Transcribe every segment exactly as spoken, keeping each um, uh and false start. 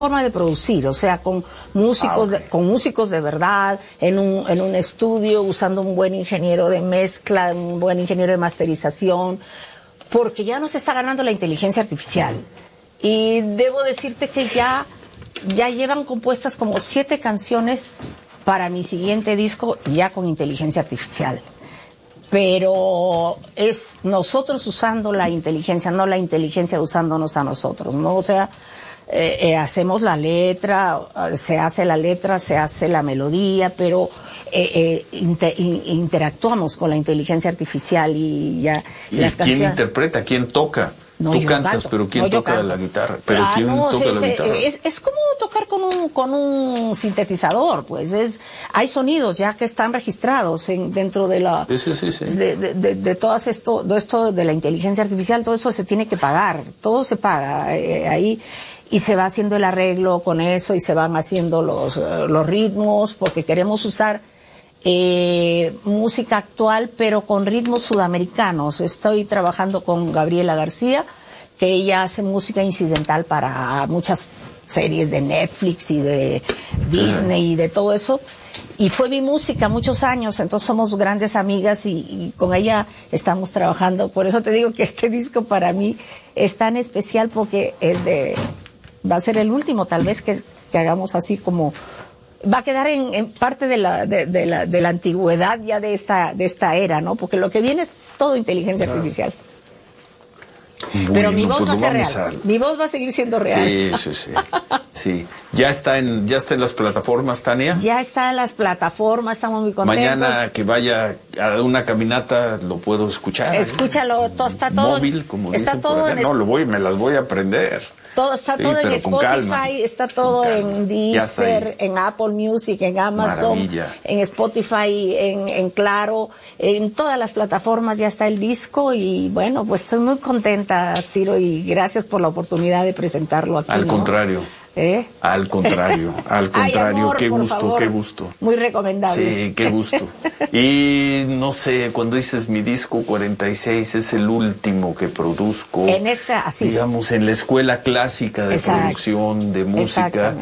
forma de producir, o sea, con músicos, ah, okay. de, con músicos de verdad, en un, en un estudio, usando un buen ingeniero de mezcla, un buen ingeniero de masterización, porque ya nos está ganando la inteligencia artificial. Y debo decirte que ya, ya llevan compuestas como siete canciones para mi siguiente disco, ya con inteligencia artificial. Pero es nosotros usando la inteligencia, no la inteligencia usándonos a nosotros, ¿no? O sea, Eh, eh, hacemos la letra, se hace la letra, se hace la melodía, pero eh, eh, inter, in, interactuamos con la inteligencia artificial y ya. ¿Y las quién canciones... interpreta? ¿Quién toca? No, Tú cantas, canto. pero ¿quién no, toca la guitarra? ¿Pero ah, quién no, toca sí, la sí, guitarra? Es, es como tocar con un con un sintetizador, pues es hay sonidos ya que están registrados en, dentro de la sí, sí, sí, sí. de de, de, de todas esto de esto de la inteligencia artificial, todo eso se tiene que pagar, todo se paga eh, ahí. Y se va haciendo el arreglo con eso y se van haciendo los, uh, los ritmos, porque queremos usar eh, música actual, pero con ritmos sudamericanos. Estoy trabajando con Gabriela García, que ella hace música incidental para muchas series de Netflix y de Disney y de todo eso. Y fue mi música muchos años, entonces somos grandes amigas y, y con ella estamos trabajando. Por eso te digo que este disco para mí es tan especial, porque es de... va a ser el último, tal vez, que, que hagamos así como... va a quedar en, en parte de la, de, de, la, de la antigüedad ya de esta, de esta era, ¿no? Porque lo que viene es todo inteligencia claro. artificial. Bueno, pero mi voz pues va a ser real. A... Mi voz va a seguir siendo real. Sí, sí, sí. sí. ¿Ya está en, ya está en las plataformas, Tania? Ya está en las plataformas, estamos muy contentos. Mañana que vaya a una caminata lo puedo escuchar. Escúchalo, todo, está todo. Móvil, como está dicen todo por allá. en No, lo voy, me las voy a aprender. Todo, está sí, todo en Spotify, está todo en Deezer, en Apple Music, en Amazon, Maravilla. en Spotify, en, en Claro, en todas las plataformas ya está el disco y bueno, pues estoy muy contenta, Ciro, y gracias por la oportunidad de presentarlo aquí. Al ¿no? contrario. ¿Eh? Al contrario, al contrario, Ay, amor, qué gusto, favor. qué gusto. Muy recomendable. Sí, qué gusto. Y no sé, cuando dices mi disco cuarenta y seis es el último que produzco. En esta, así. Digamos, en la escuela clásica de Exacto. producción, de música.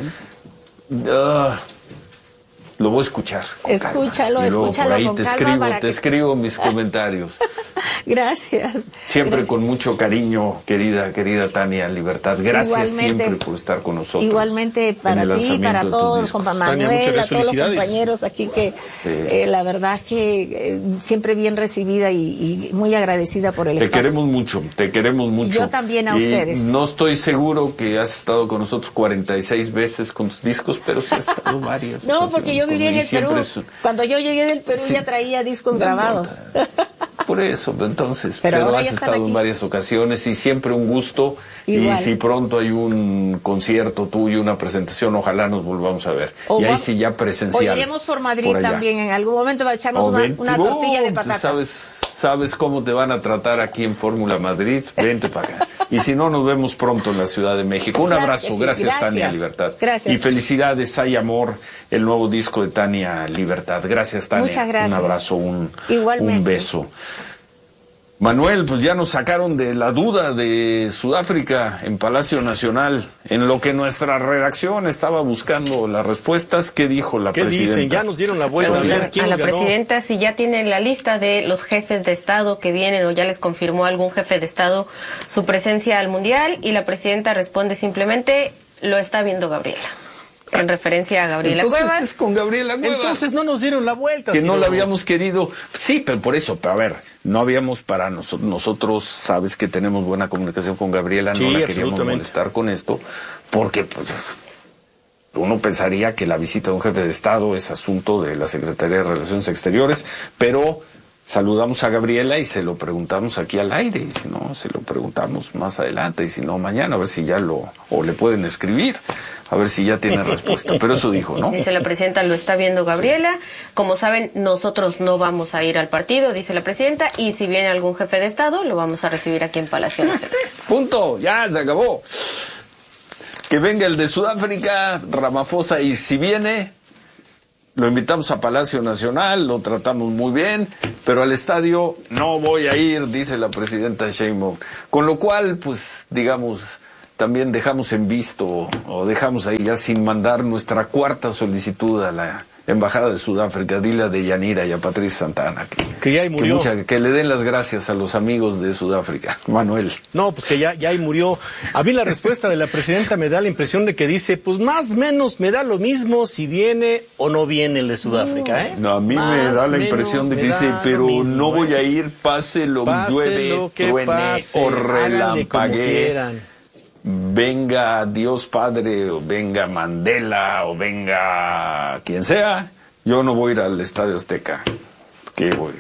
Uh, lo voy a escuchar. Escúchalo, y luego escúchalo por ahí con te calma escribo, para te que... escribo mis comentarios. Gracias. Siempre Gracias. Con mucho cariño, querida, querida Tania Libertad. Gracias igualmente, siempre por estar con nosotros. Igualmente para ti, para todos, con Manuel, a todos los compañeros aquí que sí. eh, la verdad que eh, siempre bien recibida y, y muy agradecida por el Te espacio. queremos mucho, te queremos mucho. Yo también a y ustedes. No estoy seguro que has estado con nosotros cuarenta y seis veces con tus discos, pero sí has estado varias. No, porque yo viví en el Perú. Es... Cuando yo llegué del Perú sí. ya traía discos no grabados. Por eso, entonces, pero, pero has ya estado aquí. en varias ocasiones y siempre un gusto. Igual. Y si pronto hay un concierto tuyo, una presentación, ojalá nos volvamos a ver. O y ahí sí ya presencial. O iremos por Madrid por también, en algún momento va a echarnos una, una tortilla de patatas. ¿Sabes, sabes cómo te van a tratar aquí en Fórmula Madrid? Vente para acá. Y si no, nos vemos pronto en la Ciudad de México. Un claro abrazo, sí. gracias, gracias Tania Libertad. Gracias. Y felicidades, Hay Amor, el nuevo disco de Tania Libertad. Gracias, Tania. Muchas gracias. Un abrazo, un, Igualmente. un beso. Manuel, pues ya nos sacaron de la duda de Sudáfrica en Palacio Nacional, en lo que nuestra redacción estaba buscando las respuestas. ¿Qué dijo la ¿Qué presidenta? ¿Qué dicen? Ya nos dieron la vuelta. Sí. A, ver, ¿quién a la ganó? presidenta, si ya tienen la lista de los jefes de Estado que vienen o ya les confirmó algún jefe de Estado su presencia al Mundial, y la presidenta responde simplemente, lo está viendo Gabriela. En referencia a Gabriela Entonces Cuevas. es con Gabriela Cuevas. Entonces no nos dieron la vuelta. Que si no no la habíamos querido. Sí, pero por eso, pero a ver, no habíamos para nosotros, nosotros sabes que tenemos buena comunicación con Gabriela, sí, no la queríamos molestar con esto, porque pues uno pensaría que la visita de un jefe de Estado es asunto de la Secretaría de Relaciones Exteriores, pero saludamos a Gabriela y se lo preguntamos aquí al aire, y si no, se lo preguntamos más adelante, y si no, mañana, a ver si ya lo, o le pueden escribir, a ver si ya tiene respuesta, pero eso dijo, ¿no? Dice la presidenta, lo está viendo Gabriela, sí. Como saben, nosotros no vamos a ir al partido, dice la presidenta, y si viene algún jefe de Estado, lo vamos a recibir aquí en Palacio Nacional. Punto, ya se acabó. Que venga el de Sudáfrica, Ramaphosa, y si viene... Lo invitamos a Palacio Nacional, lo tratamos muy bien, pero al estadio no voy a ir, dice la presidenta Sheinbaum. Con lo cual, pues, digamos, también dejamos en visto o dejamos ahí ya sin mandar nuestra cuarta solicitud a la Embajada de Sudáfrica. Dile a Deyanira y a Patricia Santana que, que ya ahí murió. Que, mucha, que le den las gracias a los amigos de Sudáfrica. Manuel. No, pues que ya, ya ahí murió. A mí la respuesta de la presidenta me da la impresión de que dice, pues más o menos me da lo mismo si viene o no viene el de Sudáfrica, ¿eh? No, a mí más, me da la menos, impresión de que dice, pero mismo, no voy ¿eh? a ir, pase lo Pase llueve, lo que truene pase, o relampaguee. Venga Dios Padre, o venga Mandela, o venga quien sea, yo no voy a ir al Estadio Azteca. ¿Qué voy?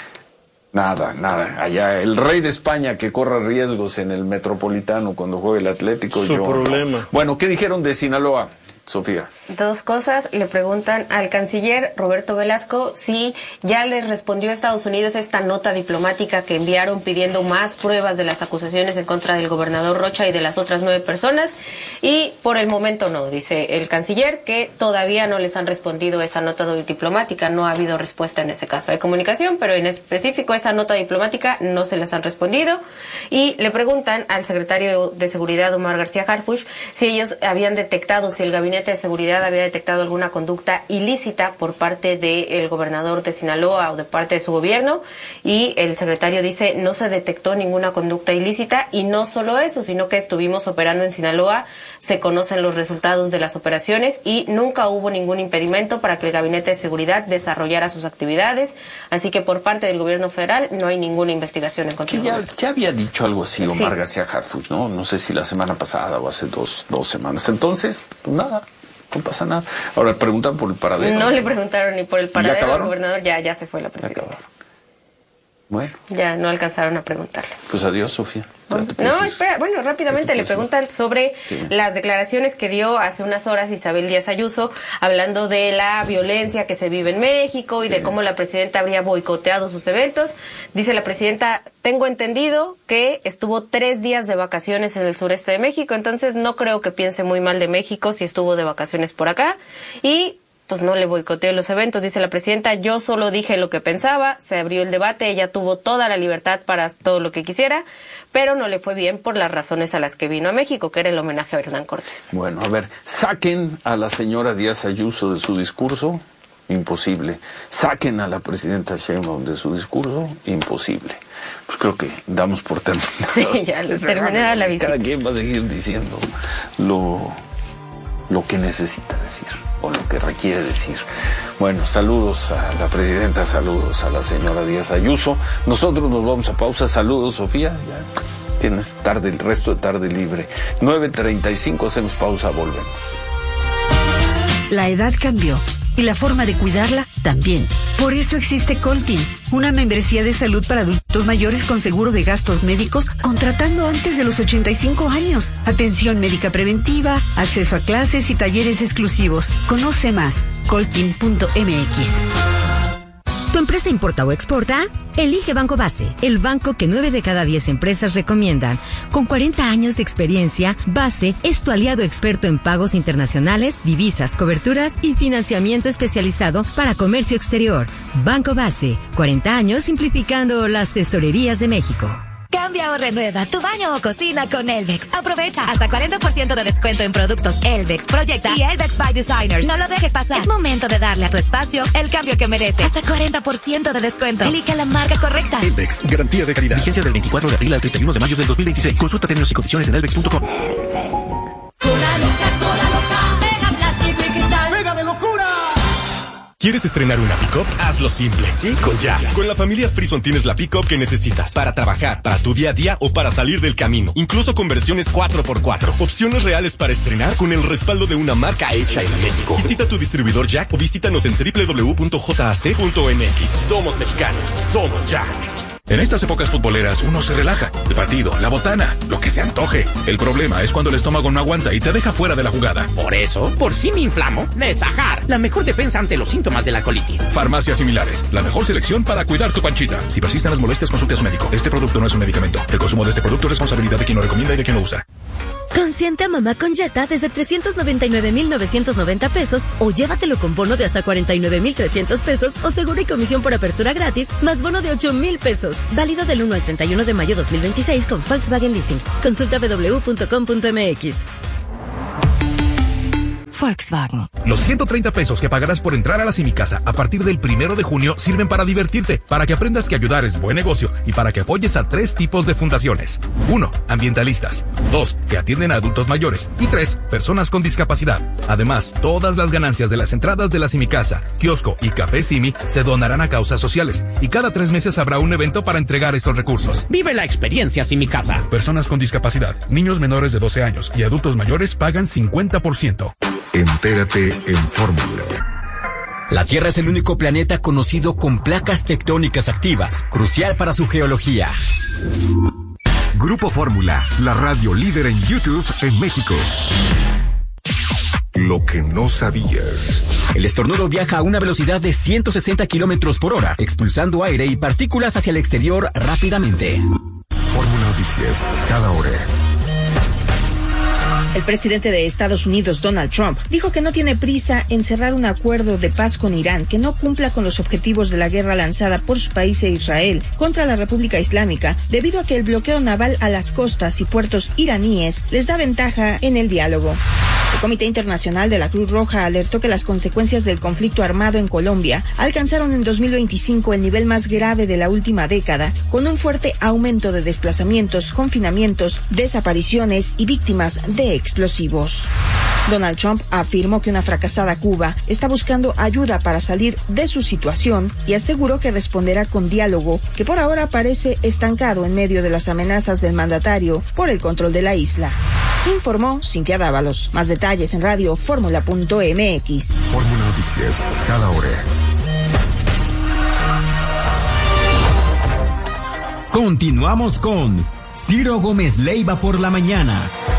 Nada, nada. Allá el rey de España que corra riesgos en el Metropolitano cuando juegue el Atlético. Su yo, problema. No. Bueno, ¿qué dijeron de Sinaloa, Sofía? Dos cosas. Le preguntan al canciller Roberto Velasco si ya les respondió a Estados Unidos esta nota diplomática que enviaron pidiendo más pruebas de las acusaciones en contra del gobernador Rocha y de las otras nueve personas. Y por el momento no, dice el canciller, que todavía no les han respondido esa nota diplomática. No ha habido respuesta en ese caso. Hay comunicación, pero en específico esa nota diplomática no se les han respondido. Y le preguntan al secretario de Seguridad, Omar García Harfuch, si ellos habían detectado, si el gabinete de seguridad había detectado alguna conducta ilícita por parte del gobernador de Sinaloa o de parte de su gobierno, y el secretario dice no se detectó ninguna conducta ilícita, y no solo eso, sino que estuvimos operando en Sinaloa, se conocen los resultados de las operaciones y nunca hubo ningún impedimento para que el gabinete de seguridad desarrollara sus actividades, así que por parte del gobierno federal no hay ninguna investigación en contra. Ya, ya había dicho algo así Omar Sí. García Harfuch, ¿no? No sé si la semana pasada o hace dos, dos semanas. Entonces, pues nada. No pasa nada. Ahora preguntan por el paradero. No le preguntaron ni por el paradero, el acabaron? gobernador ya, ya se fue la Ya presidenta. acabaron. Bueno, Ya no alcanzaron a preguntarle. pues adiós, Sofía. Ya te puedes No, ir. espera, bueno, rápidamente Ya te le puedes ir. preguntan sobre Sí. las declaraciones que dio hace unas horas Isabel Díaz Ayuso, hablando de la violencia que se vive en México y Sí. de cómo la presidenta habría boicoteado sus eventos. Dice la presidenta, tengo entendido que estuvo tres días de vacaciones en el sureste de México, entonces no creo que piense muy mal de México si estuvo de vacaciones por acá. Y pues no le boicoteó los eventos, dice la presidenta, yo solo dije lo que pensaba, se abrió el debate, ella tuvo toda la libertad para todo lo que quisiera, pero no le fue bien por las razones a las que vino a México, que era el homenaje a Hernán Cortés. Bueno, a ver, saquen a la señora Díaz Ayuso de su discurso, imposible. Saquen a la presidenta Sheinbaum de su discurso, imposible. Pues creo que damos por terminado. Sí, ya, terminada la visita. Cada quien va a seguir diciendo lo, lo que necesita decir o lo que requiere decir. Bueno, saludos a la presidenta, saludos a la señora Díaz Ayuso. Nosotros nos vamos a pausa. Saludos, Sofía. Ya tienes tarde, el resto de tarde libre. nueve treinta y cinco, hacemos pausa, volvemos. La edad cambió y la forma de cuidarla también. Por eso existe Coltin, una membresía de salud para adultos mayores con seguro de gastos médicos contratando antes de los ochenta y cinco años. Atención médica preventiva, acceso a clases y talleres exclusivos. Conoce más, coltin punto m x. ¿Tu empresa importa o exporta? Elige Banco Base, el banco que nueve de cada diez empresas recomiendan. Con cuarenta años de experiencia, Base es tu aliado experto en pagos internacionales, divisas, coberturas y financiamiento especializado para comercio exterior. Banco Base, cuarenta años simplificando las tesorerías de México. Cambia o renueva tu baño o cocina con Elvex. Aprovecha hasta cuarenta por ciento de descuento en productos Elvex, Proyecta y Elvex by Designers. No lo dejes pasar. Es momento de darle a tu espacio el cambio que merece. Hasta cuarenta por ciento de descuento. Elige la marca correcta. Elvex, garantía de calidad. Vigencia del veinticuatro de abril al treinta y uno de mayo del dos mil veintiséis. Consulta términos y condiciones en elvex punto com. Cola loca, cola loca, pega plástico y cristal. ¡Pega de locura! ¿Quieres estrenar una pick-up? Hazlo simple. Sí, con Jack. Con la familia Frison tienes la pick-up que necesitas para trabajar, para tu día a día o para salir del camino. Incluso con versiones cuatro por cuatro. Opciones reales para estrenar con el respaldo de una marca hecha en México. Visita tu distribuidor Jack o visítanos en doble u doble u doble u punto j a c punto m x. Somos mexicanos. Somos Jack. En estas épocas futboleras uno se relaja. El partido, la botana, lo que se antoje. El problema es cuando el estómago no aguanta y te deja fuera de la jugada. Por eso, por si me inflamo, Nesajar, la mejor defensa ante los síntomas de la colitis. Farmacias similares, la mejor selección para cuidar tu panchita. Si persisten las molestias, consulte a su médico. Este producto no es un medicamento. El consumo de este producto es responsabilidad de quien lo recomienda y de quien lo usa. Consiente a mamá con Jetta desde trescientos noventa y nueve mil novecientos noventa pesos o llévatelo con bono de hasta cuarenta y nueve mil trescientos pesos o seguro y comisión por apertura gratis más bono de ocho mil pesos. Válido del uno al treinta y uno de mayo dos mil veintiséis con Volkswagen Leasing. Consulta doble u doble u doble u punto com punto m x. Volkswagen. Los ciento treinta pesos que pagarás por entrar a la Simicasa a partir del primero de junio sirven para divertirte, para que aprendas que ayudar es buen negocio y para que apoyes a tres tipos de fundaciones. Uno, ambientalistas. Dos, que atienden a adultos mayores. Y tres, personas con discapacidad. Además, todas las ganancias de las entradas de la Simicasa, kiosco y café Simi se donarán a causas sociales. Y cada tres meses habrá un evento para entregar estos recursos. Vive la experiencia Simicasa. Personas con discapacidad, niños menores de doce años y adultos mayores pagan cincuenta por ciento. Entérate en Fórmula. La Tierra es el único planeta conocido con placas tectónicas activas, crucial para su geología. Grupo Fórmula, la radio líder en YouTube en México. Lo que no sabías. El estornudo viaja a una velocidad de ciento sesenta kilómetros por hora, expulsando aire y partículas hacia el exterior rápidamente. Fórmula Noticias, cada hora. El presidente de Estados Unidos, Donald Trump, dijo que no tiene prisa en cerrar un acuerdo de paz con Irán que no cumpla con los objetivos de la guerra lanzada por su país e Israel contra la República Islámica, debido a que el bloqueo naval a las costas y puertos iraníes les da ventaja en el diálogo. El Comité Internacional de la Cruz Roja alertó que las consecuencias del conflicto armado en Colombia alcanzaron en dos mil veinticinco el nivel más grave de la última década, con un fuerte aumento de desplazamientos, confinamientos, desapariciones y víctimas de explosivos. Donald Trump afirmó que una fracasada Cuba está buscando ayuda para salir de su situación y aseguró que responderá con diálogo, que por ahora parece estancado en medio de las amenazas del mandatario por el control de la isla. Informó Cintia Dávalos. Más detalles en radio fórmula punto m x. Fórmula Noticias, cada hora. Continuamos con Ciro Gómez Leiva por la mañana.